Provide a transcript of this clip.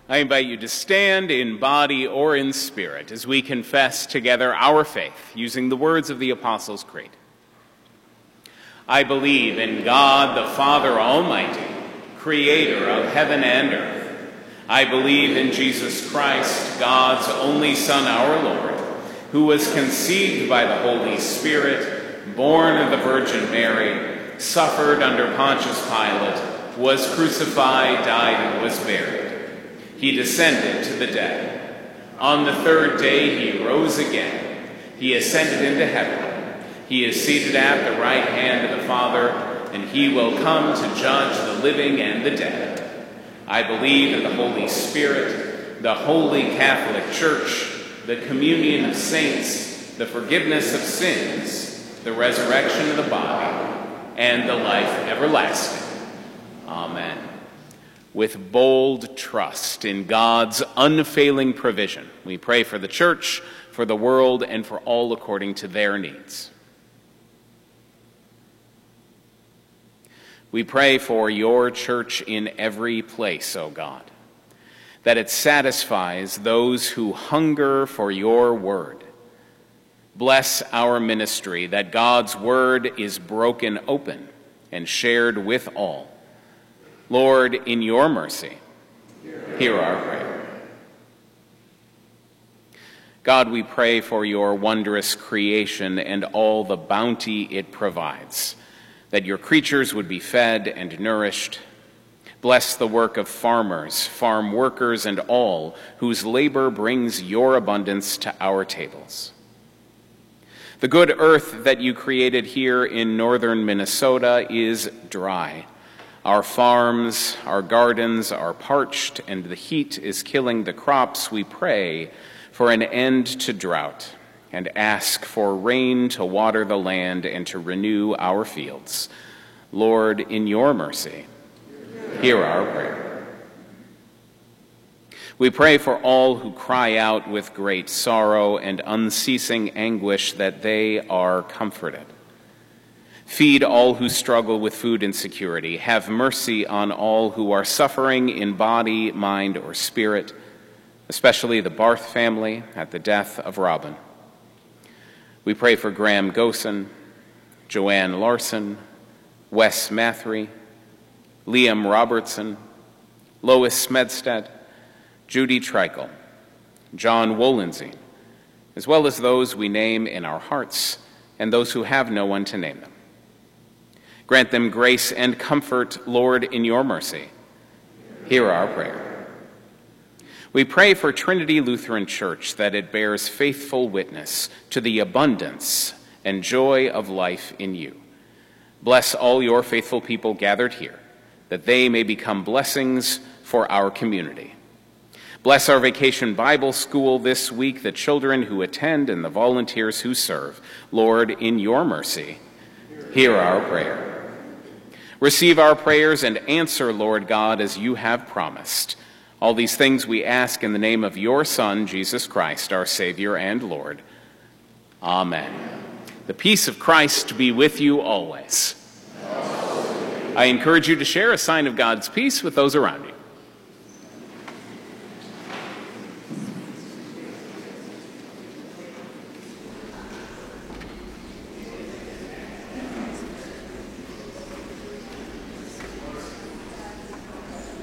I invite you to stand in body or in spirit as we confess together our faith using the words of the Apostles' Creed. I believe in God, the Father Almighty, creator of heaven and earth. I believe in Jesus Christ, God's only Son, our Lord, who was conceived by the Holy Spirit, born of the Virgin Mary, suffered under Pontius Pilate, was crucified, died, and was buried. He descended to the dead. On the third day he rose again. He ascended into heaven. He is seated at the right hand of the Father, and he will come to judge the living and the dead. I believe in the Holy Spirit, the Holy Catholic Church, the communion of saints, the forgiveness of sins, the resurrection of the body, and the life everlasting. Amen. With bold trust in God's unfailing provision, we pray for the church, for the world, and for all according to their needs. We pray for your church in every place, O God, that it satisfies those who hunger for your word. Bless our ministry, that God's word is broken open and shared with all. Lord, in your mercy, hear our prayer. God, we pray for your wondrous creation and all the bounty it provides, that your creatures would be fed and nourished. Bless the work of farmers, farm workers, and all whose labor brings your abundance to our tables. The good earth that you created here in northern Minnesota is dry. Our farms, our gardens are parched, and the heat is killing the crops. We pray for an end to drought and ask for rain to water the land and to renew our fields. Lord, in your mercy, hear our prayer. We pray for all who cry out with great sorrow and unceasing anguish that they are comforted. Feed all who struggle with food insecurity. Have mercy on all who are suffering in body, mind, or spirit, especially the Barth family at the death of Robin. We pray for Graham Gosen, Joanne Larson, Wes Mathry, Liam Robertson, Lois Smedstead, Judy Treichel, John Wolensey, as well as those we name in our hearts and those who have no one to name them. Grant them grace and comfort, Lord, in your mercy. Hear our prayer. We pray for Trinity Lutheran Church that it bears faithful witness to the abundance and joy of life in you. Bless all your faithful people gathered here, that they may become blessings for our community. Bless our Vacation Bible School this week, the children who attend and the volunteers who serve. Lord, in your mercy, hear our prayer. Receive our prayers and answer, Lord God, as you have promised. All these things we ask in the name of your Son, Jesus Christ, our Savior and Lord. Amen. The peace of Christ be with you always. I encourage you to share a sign of God's peace with those around you.